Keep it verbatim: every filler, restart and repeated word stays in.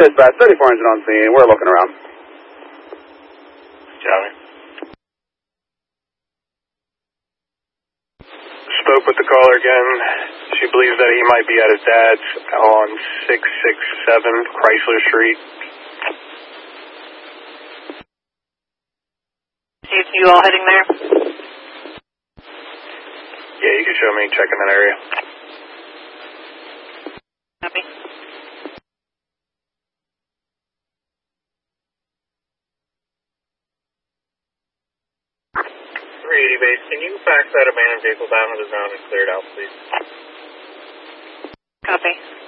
Dispatch, thirty-four engine on scene. We're looking around. Johnny. Spoke with the caller again. She believes that he might be at his dad's on six six seven Chrysler Street. You, you all heading there? Yeah, you can show me checking that area. Copy. three eighty base, can you fax that abandoned vehicle down to the zone and clear it out, please? Copy.